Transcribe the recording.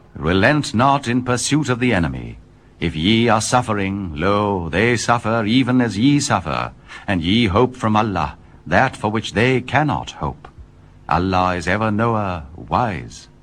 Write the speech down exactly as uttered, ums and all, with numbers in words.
Relent not in pursuit of the enemy. If ye are suffering, lo, they suffer even as ye suffer, and ye hope from Allah that for which they cannot hope. Allah is ever knower, wise.